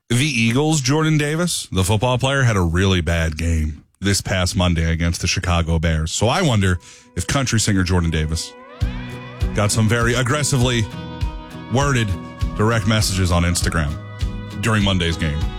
The Eagles, Jordan Davis, the football player, had a really bad game this past Monday against the Chicago Bears. So I wonder if country singer Jordan Davis got some very aggressively worded direct messages on Instagram during Monday's game.